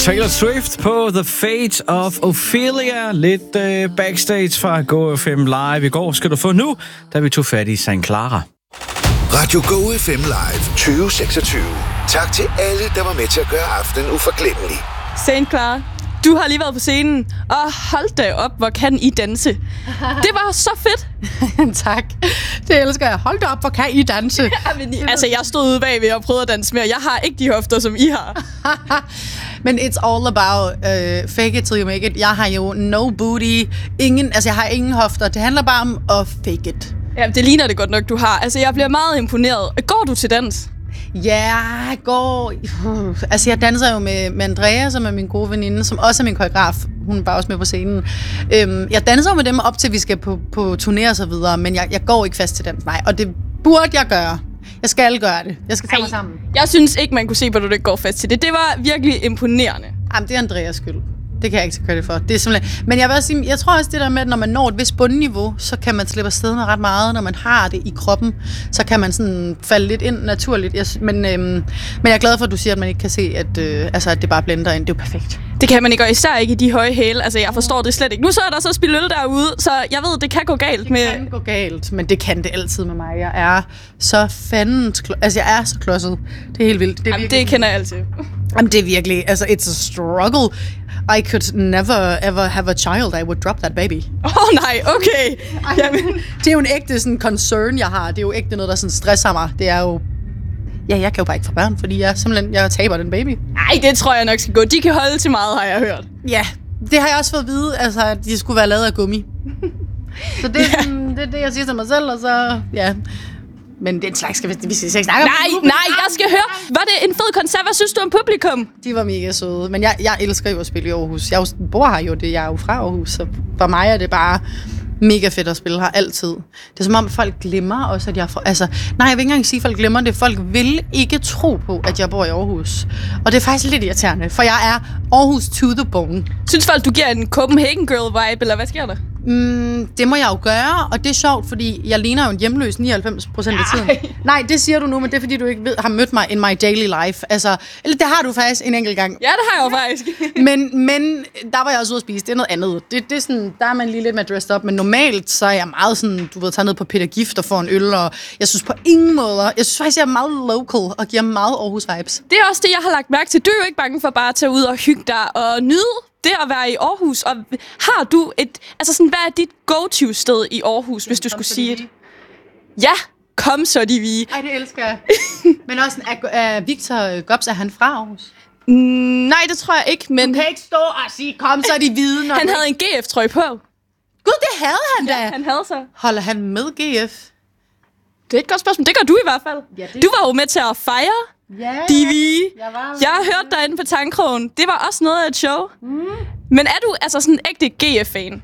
Taylor Swift på The Fate of Ophelia. Lidt backstage fra GoFM Live i går skal du få nu, da vi tog fat i St. Clara. Radio GoFM Live 2026. Tak til alle, der var med til at gøre aftenen uforglemmelig. St. Clara, du har lige været på scenen, og hold da op, hvor kan I danse. Det var så fedt. Tak. Det elsker jeg. Hold da op, hvor kan I danse. Altså, jeg stod ude bagved og prøvede at danse mere. Jeg har ikke de hofter, som I har. Men it's all about fake it till you make it. Jeg har jo no booty. Jeg har ingen hofter. Det handler bare om at fake it. Ja, det ligner det godt nok, du har. Altså, jeg bliver meget imponeret. Går du til dans? Ja, jeg går... jeg danser jo med Andrea, som er min gode veninde, som også er min koreograf. Hun er bare også med på scenen. Jeg danser med dem op til, vi skal på turné og så videre, men jeg går ikke fast til dans. Nej, og det burde jeg gøre. Jeg skal gøre det. Jeg skal tage mig sammen. Jeg synes ikke, man kunne se på, at du ikke går fast til det. Det var virkelig imponerende. Jamen, det er Andreas skyld. Det kan jeg ikke tage credit for. Det er simpelthen... Men jeg vil også sige, jeg tror også det der med, at når man når et vist bundniveau, så kan man slippe afsted med ret meget. Når man har det i kroppen, så kan man sådan falde lidt ind naturligt. Men jeg er glad for, at du siger, at man ikke kan se, at det bare blender ind. Det er jo perfekt. Det kan man ikke, og især ikke i de høje hæle. Altså, jeg forstår det slet ikke. Nu så er der så spillet øl derude, så jeg ved, det kan gå galt med... Det kan gå galt, men det kan det altid med mig. Jeg er så jeg er så klodset. Det er helt vildt. Det, Jamen, det kender jeg altid. Jamen, det er virkelig... it's a struggle. I could never ever have a child. I would drop that baby. Nej, okay. Jamen, det er jo en ægte sådan concern, jeg har. Det er jo ægte noget, der sådan stresser mig. Det er jo... Ja, jeg kan jo bare ikke få børn, fordi jeg taber den baby. Nej, det tror jeg nok skal gå. De kan holde til meget, har jeg hørt. Ja, det har jeg også fået at vide, at de skulle være lavet af gummi. Så det er det, jeg siger til mig selv, og så... Ja. Men det er en slags, vi skal ikke snakke om. Nej, jeg skal høre. Var det en fed koncert? Hvad synes du om publikum? De var mega søde, men jeg elsker jo at spille i Aarhus. Jeg bor her jo, jeg er jo fra Aarhus, så for mig er det bare mega fedt at spille her altid. Det er som om folk glemmer også, at jeg får... jeg vil ikke engang sige, at folk glemmer det. Folk vil ikke tro på, at jeg bor i Aarhus. Og det er faktisk lidt irriterende, for jeg er Aarhus to the bone. Synes folk, du giver en Copenhagen Girl vibe, eller hvad sker der? Det må jeg jo gøre, og det er sjovt, fordi jeg ligner jo en hjemløs 99% af tiden. Nej, det siger du nu, men det er fordi, du ikke har mødt mig in my daily life. Eller det har du faktisk en enkelt gang. Ja, det har jeg jo faktisk. men der var jeg også ude at spise. Det er noget andet. Det er sådan, der er man lige lidt mere dressed up, men normalt så er jeg meget sådan, du ved, tager ned på Peter Gift og får en øl, og jeg synes på ingen måder, jeg synes faktisk, jeg er meget local og giver meget Aarhus-vibes. Det er også det, jeg har lagt mærke til. Du er jo ikke bange for bare at tage ud og hygge dig og nyde det at være i Aarhus, og har du hvad er dit go-to-sted i Aarhus, hvis du skulle sige det? Ja, kom så de vige. Ej, det elsker jeg. Men også, er Victor Gobs, er han fra Aarhus? Nej, det tror jeg ikke, men... Du kan ikke stå og sige, kom så de hvide. Han havde en GF-trøje på. Gud, det havde han da. Ja, han havde så. Holder han med GF? Det er et godt spørgsmål. Det gør du i hvert fald. Ja, du var jo med til at fejre de vige. Jeg har hørt dig inde på Tangkrogen. Det var også noget af et show. Men er du sådan en ægte GF-fan?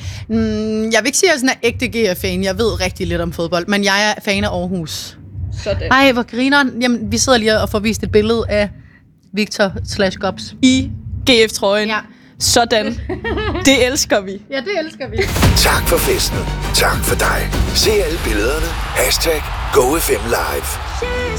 Jeg vil ikke sige, at jeg er ægte GF-fan. Jeg ved rigtig lidt om fodbold, men jeg er fan af Aarhus. Sådan. Ej, hvor grineren. Jamen, vi sidder lige og får vist et billede af Victor/Gobs i GF-trøjen. Ja. Sådan. Det elsker vi. Ja, det elsker vi. Tak for festen. Tak for dig. Se alle billederne. #GoFM Live.